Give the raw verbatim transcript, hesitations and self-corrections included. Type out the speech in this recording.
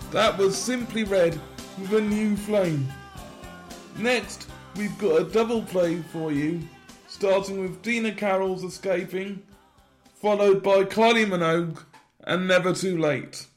That was Simply Red with A New Flame. Next, we've got a double play for you, starting with Dina Carroll's Escaping, followed by Kylie Minogue and Never Too Late.